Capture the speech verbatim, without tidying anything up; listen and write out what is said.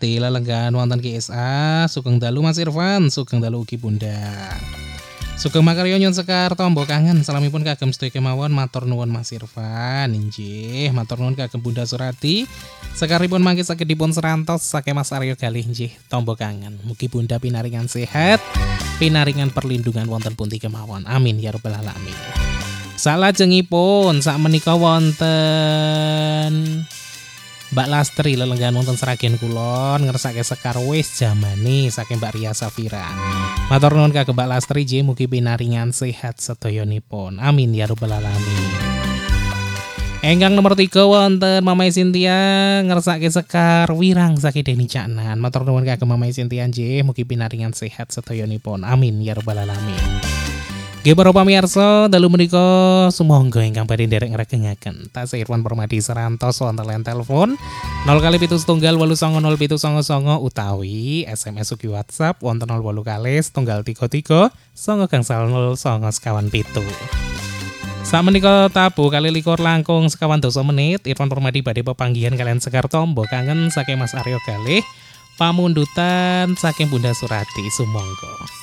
Surati lelenggan wonten K S A sugeng dalu Mas Irfan sugeng dalu ugi Bunda. Sugeng makarya nyun sekar tombo kangen salamipun kagem sedaya kemawon matur nuwun Mas Irfan inggih matur nuwun kagem Bunda Surati sekaripun mangke saged dipun serantos saking Mas Aryo kalih nggih tombo kangen mugi Bunda pinaringan sehat pinaringan perlindungan wonten pundi kemawon amin ya rabbal alamin. Salajengipun sak menika wonten Mbak Lastri lelenggan wonten Sragen Kulon ngersake sekar wis jamane saking Mbak Ria Safira. Matur nuwun kagem Mbak Lastri nggih mugi pinaringan sehat sedayanipun. Amin ya rabbal alamin. Enggang nomor tiga wonten Mamai Sintia ngersake sekar wirang saking Deni Caknan. Matur nuwun kagem Mamai Sintia nggih mugi pinaringan sehat sedayanipun. Amin ya rabbal alamin. Nggih para pamirsa, dalu menika sumangga ingkang badhe nderek ngregengaken. Tasih Irwan Permadi serantos wonten line telepon nol kali pitu setunggal wolu sanga nol pitu sanga sanga utawi S M S ugi WhatsApp wonten nol wolu kali setunggal tiga tiga sanga gangsal nol sanga sekawan pitu. Samenika tabuh kali likur langkung sekawan dasa menit Irwan Permadi badhe pepanggihan kalian sekar tombo kangen saking Mas Aryo kalih pamundutan saking Bunda Surati sumangga.